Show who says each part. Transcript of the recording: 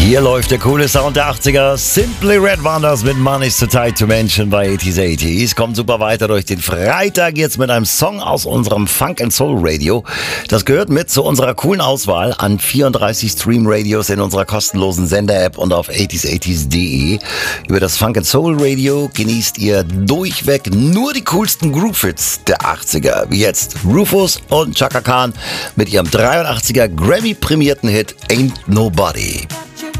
Speaker 1: Hier läuft der coole Sound der 80er. Simply Red Wonders mit Money's Too Tight to Mention bei 80s 80s. Kommt super weiter durch den Freitag jetzt mit einem Song aus unserem Funk and Soul Radio. Das gehört mit zu unserer coolen Auswahl an 34 Stream-Radios in unserer kostenlosen Sender-App und auf 80s80s.de. Über das Funk and Soul Radio genießt ihr durchweg nur die coolsten Groove-Hits der 80er. Wie jetzt Rufus und Chaka Khan mit ihrem 83er Grammy-prämierten Hit Ain't Nobody.